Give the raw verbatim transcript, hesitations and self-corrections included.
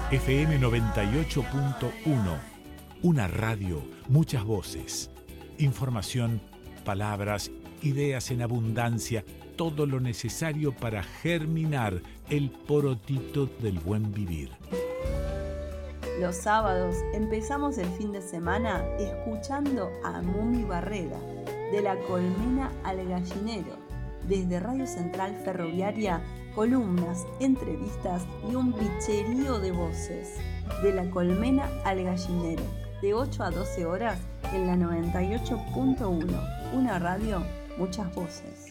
F M noventa y ocho punto uno. Una radio, muchas voces. Información, palabras, ideas en abundancia, todo lo necesario para germinar el porotito del buen vivir. Los sábados empezamos el fin de semana escuchando a Mumi Barreda, de La Colmena al Gallinero. Desde Radio Central Ferroviaria, columnas, entrevistas y un bicherío de voces. De La Colmena al Gallinero, de ocho a doce horas en la noventa y ocho punto uno. Una radio, muchas voces.